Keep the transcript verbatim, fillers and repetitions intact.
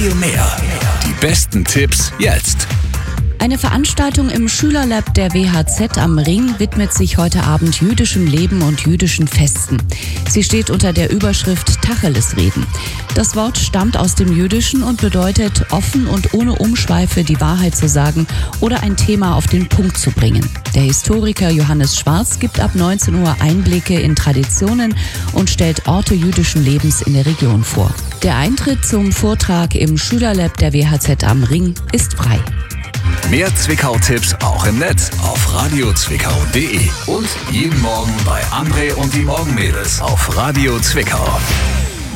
Radio Mehr. Die besten Tipps jetzt. Eine Veranstaltung im Schülerlab der W H Z am Ring widmet sich heute Abend jüdischem Leben und jüdischen Festen. Sie steht unter der Überschrift Tacheles reden. Das Wort stammt aus dem Jüdischen und bedeutet, offen und ohne Umschweife die Wahrheit zu sagen oder ein Thema auf den Punkt zu bringen. Der Historiker Johannes Schwarz gibt ab neunzehn Uhr Einblicke in Traditionen und stellt Orte jüdischen Lebens in der Region vor. Der Eintritt zum Vortrag im Schülerlab der W H Z am Ring ist frei. Mehr Zwickau-Tipps auch im Netz auf radio zwickau punkt de und jeden Morgen bei André und die Morgenmädels auf Radio Zwickau.